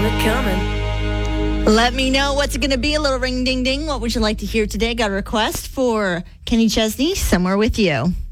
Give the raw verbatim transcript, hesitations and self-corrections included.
it coming. Let me know what's it going to be. A little ring ding ding. What would you like to hear today? Got a request for Kenny Chesney, Somewhere With You.